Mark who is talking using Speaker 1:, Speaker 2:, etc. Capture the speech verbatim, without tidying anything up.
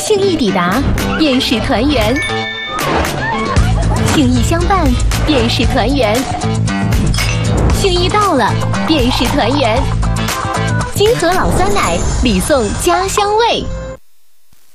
Speaker 1: 庆一抵达，便是团圆；庆一相伴，便是团圆；庆一到了，便是团圆。金河老酸奶，礼送家乡味。